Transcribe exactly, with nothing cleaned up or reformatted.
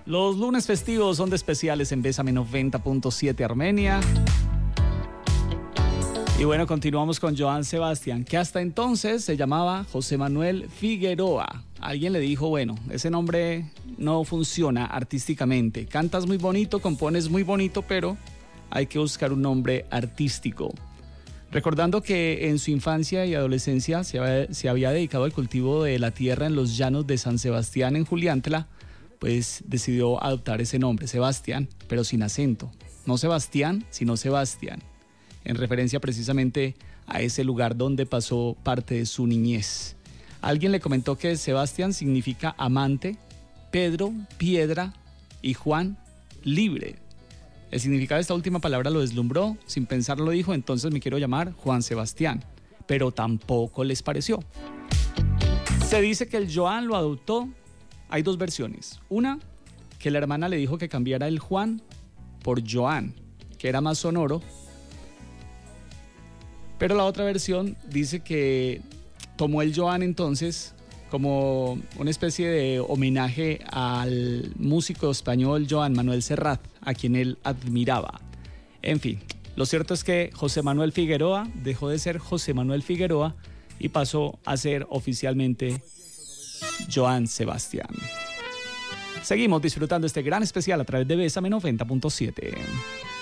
Los lunes festivos son de especiales en Bésame noventa punto siete Armenia. Y bueno, continuamos con Joan Sebastián, que hasta entonces se llamaba José Manuel Figueroa. Alguien le dijo, bueno, ese nombre no funciona artísticamente. Cantas muy bonito, compones muy bonito, pero hay que buscar un nombre artístico. Recordando que en su infancia y adolescencia se había, se había dedicado al cultivo de la tierra en los llanos de San Sebastián en Juliantla, pues decidió adoptar ese nombre, Sebastián, pero sin acento. No Sebastián, sino Sebastián, en referencia precisamente a ese lugar donde pasó parte de su niñez. Alguien le comentó que Sebastián significa amante, Pedro, piedra y Juan, libre. El significado de esta última palabra lo deslumbró, sin pensarlo dijo, entonces me quiero llamar Juan Sebastián, pero tampoco les pareció. Se dice que el Joan lo adoptó. Hay dos versiones. Una, que la hermana le dijo que cambiara el Juan por Joan, que era más sonoro. Pero la otra versión dice que tomó el Joan entonces como una especie de homenaje al músico español Joan Manuel Serrat, a quien él admiraba. En fin, lo cierto es que José Manuel Figueroa dejó de ser José Manuel Figueroa y pasó a ser oficialmente Joan Sebastián. Seguimos disfrutando este gran especial a través de Bésame noventa punto siete.